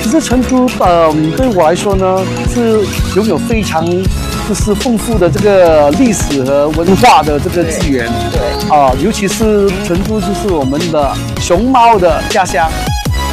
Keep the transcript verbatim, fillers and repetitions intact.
实成都，呃，对我来说呢，是拥有非常就是丰富的这个历史和文化的这个资源。 对， 啊、呃，尤其是成都就是我们的熊猫的家乡。